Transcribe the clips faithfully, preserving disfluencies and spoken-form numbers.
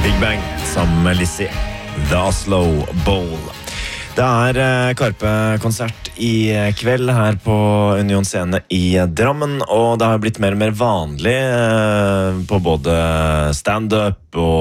Big Bang sammen med Lizzie, The Oslo Bowl. Det er Karpe-konsert i kveld her på Union Scene i Drammen, og det har blitt mer og mer vanlig på både stand-up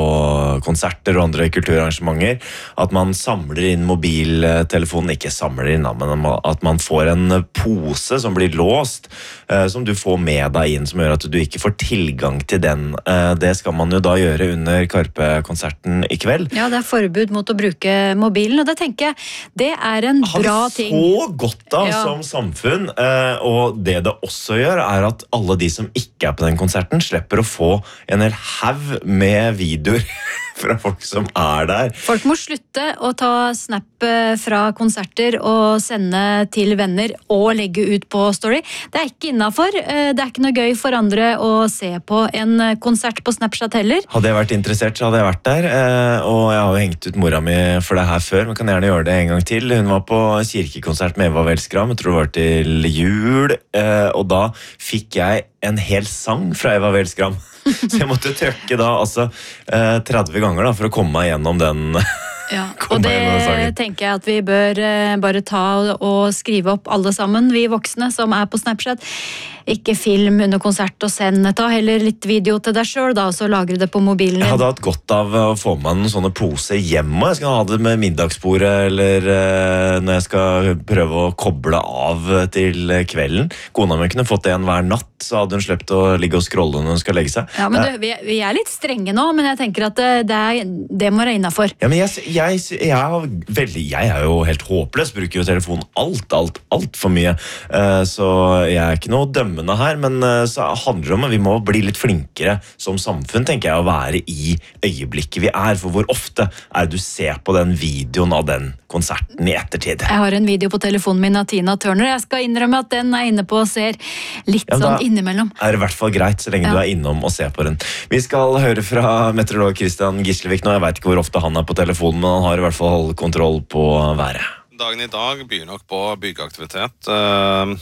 og konserter og andre kulturarrangementer at man samler inn mobiltelefonen, ikke samler inn, men at man får en pose som blir låst, som du får med deg inn, som gjør at du ikke får tilgang til den. Det skal man jo da gjøre under Karpe-konserten i kveld. Ja, det er forbud mot å bruke mobilen, og det tenker jeg det er en bra ting. Har vi så godt av ja. som samfunn, og det det også gjør er at alle de som ikke er på den konserten slipper å få en hel haug med videoer fra folk som er der. Folk må slutte å ta snap fra konserter og sende til venner og legge ut på story. Det er ikke innenfor. Det er ikke noe gøy for andre å se på en konsert på Snapchat heller. Hadde jeg vært interessert, så hadde jeg vært der. Og jeg har jo hengt ut mora mi for det her før, men kan gjerne gjøre det en gang til. Hun var på kirkekonsert med Eva Wellskram, jeg tror det var til jul, og da fikk jeg en hel sang fra Eva Wellskram. Så jeg måtte trykke da altså tretti ganger da, for å komme meg gjennom den. Ja, og det tenker jeg at vi bør bare ta og skrive opp alle sammen, vi voksne som er på Snapchat. Ikke film under konsert og send, ta heller litt video til deg selv da, og så lagre det på mobilen din. Jeg hadde hatt godt av å få meg noen sånne poser hjemme. Jeg skal ha det med middagsbordet, eller uh, når jeg skal prøve å koble av til kvelden. Kona mi kunne fått det en hver natt, så hadde hun slept å ligge og scrolle når hun skal legge seg. Ja, men du, vi, vi er litt strenge nå, men jeg tenker at det, er, det må regne for. Ja, men jeg, jeg, jeg, er veldig, jeg er jo helt håpløs, bruker jo telefonen alt, alt, alt for mye. Uh, så jeg er ikke noe dømme her, men så handler det om at vi må bli litt flinkere som samfunn, tenker jeg, å være i øyeblikket vi er, for hvor ofte er det du ser på den videoen av den konserten i ettertid? Jeg har en video på telefonen min av Tina Turner, jeg skal innrømme at den er inne på og ser litt ja, sånn innimellom. Er det i hvert fall greit, så lenge ja. Du er innom og ser på den. Vi skal høre fra meteorolog Christian Gislevik nå, jeg vet ikke hvor ofte han er på telefonen, men han har i hvert fall kontroll på været. Dagen i dag byr nok på byggeaktivitet øh,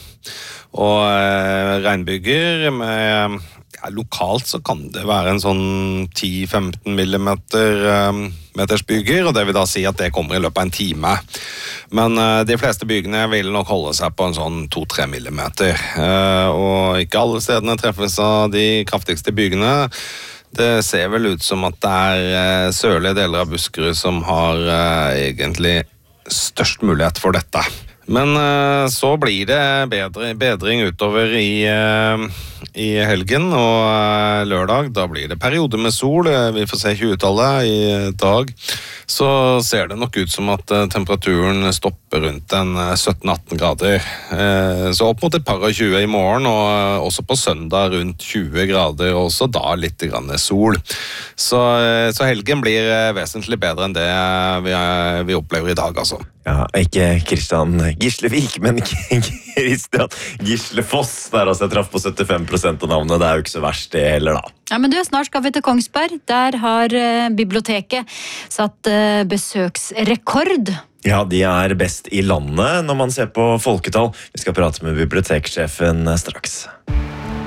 og øh, regnbyger med, ja, lokalt så kan det være en sånn ti til femten millimeter øh, meters byger, og det vil da si at det kommer i løpet av en time. Men øh, de fleste bygene vil nok holde seg på en sånn to til tre millimeter, øh, og ikke alle stedene treffes av de kraftigste bygene. Det ser vel ut som at det er øh, sørlige deler av Buskerud som har øh, egentlig størst mulighet for dette. Men uh, så blir det bedre, bedring utover i, uh, i helgen og uh, lørdag. Da blir det perioder med sol. Vi får se tjue-tallet i dag. Så ser det nok ut som at uh, temperaturen stopper rundt en uh, sytten til atten grader. Uh, så opp mot et par og tjue i morgen, og uh, også på søndag rundt tjue grader, og også da litt grann sol. Så, uh, så helgen blir uh, vesentlig bedre enn det uh, vi, uh, vi opplever i dag, altså. Ja, ikke Christian Gislevik, men Christian Gislefoss. Der altså jeg traff på syttifem prosent av navnet. Det er jo ikke så verst det heller, da. Ja, men du, snart skal vi til Kongsberg. Der har uh, biblioteket satt uh, besøksrekord. Ja, de er best i landet når man ser på folketall. Vi skal prate med biblioteksjefen straks.